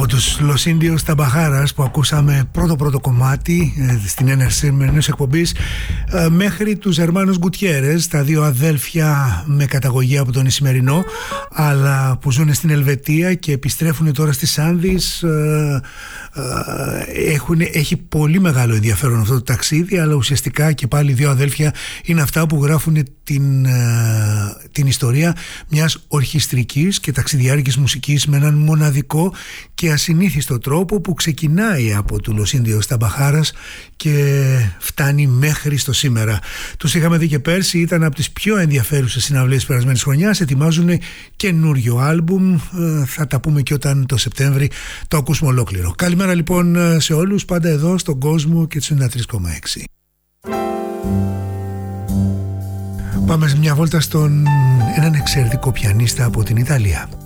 Από τους Los Indios Tabajaras που ακούσαμε πρώτο κομμάτι στην έναρξη μιας εκπομπής, μέχρι τους Hermanos Gutierrez, τα δύο αδέλφια με καταγωγή από τον Ισημερινό αλλά που ζουν στην Ελβετία και επιστρέφουν τώρα στις Άνδης. Έχει πολύ μεγάλο ενδιαφέρον αυτό το ταξίδι, αλλά ουσιαστικά και πάλι δύο αδέλφια είναι αυτά που γράφουν την ιστορία μιας ορχιστρικής και ταξιδιάρικης μουσικής με έναν μοναδικό και ασυνήθιστο τρόπο που ξεκινάει από του Los Indios Tabajaras και φτάνει μέχρι στο σήμερα. Τους είχαμε δει και πέρσι, ήταν από τις πιο ενδιαφέρουσες συναυλίες περασμένης χρονιάς. Ετοιμάζουν καινούριο άλμπουμ, θα τα πούμε και όταν το Σεπτέμβρη το ακούσουμε ολόκληρο. Καλημέρα λοιπόν σε όλους, πάντα εδώ στον κόσμο και του 93,6. Πάμε σε μια βόλτα στον έναν εξαιρετικό πιανίστα από την Ιταλία.